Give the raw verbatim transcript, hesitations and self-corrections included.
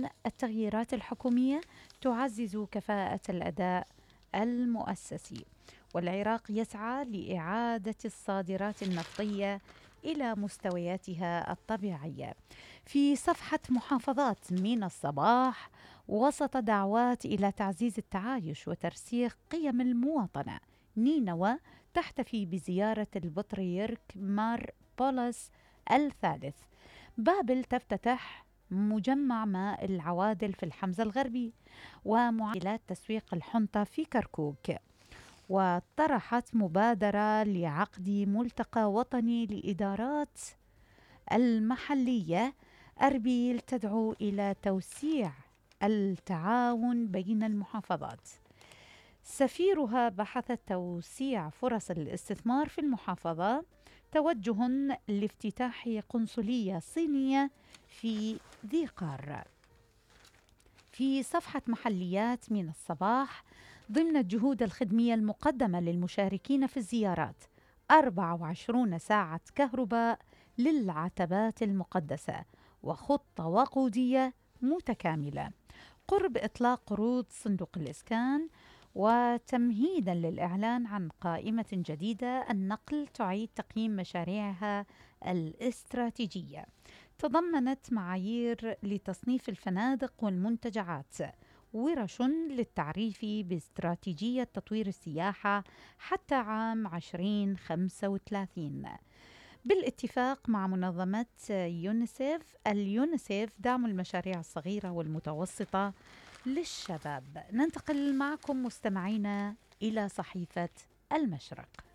التغييرات الحكومية تعزز كفاءة الأداء المؤسسي. والعراق يسعى لإعادة الصادرات النفطية إلى مستوياتها الطبيعية. في صفحة محافظات من الصباح، وسط دعوات إلى تعزيز التعايش وترسيخ قيم المواطنة، نينوى تحتفي بزيارة البطريرك مار بولس الثالث. بابل تفتتح مجمع ماء العوادل في الحمزة الغربي، ومعادلات تسويق الحنطة في كركوك. وطرحت مبادرة لعقد ملتقى وطني لإدارات المحلية. أربيل تدعو إلى توسيع التعاون بين المحافظات. سفيرها بحث توسيع فرص الاستثمار في المحافظة. توجه لافتتاح قنصلية صينية في ذي قار. في صفحة محليات من الصباح، ضمن الجهود الخدمية المقدمة للمشاركين في الزيارات، أربع وعشرين ساعة كهرباء للعتبات المقدسة وخطة وقودية متكاملة. قرب إطلاق قروض صندوق الإسكان. وتمهيدا للإعلان عن قائمة جديدة، النقل تعيد تقييم مشاريعها الاستراتيجية. تضمنت معايير لتصنيف الفنادق والمنتجعات، ورش للتعريف باستراتيجية تطوير السياحة حتى عام عشرين وخمسة وثلاثين. بالاتفاق مع منظمة يونيسيف، اليونيسيف دعم المشاريع الصغيرة والمتوسطة للشباب. ننتقل معكم مستمعينا إلى صحيفة المشرق.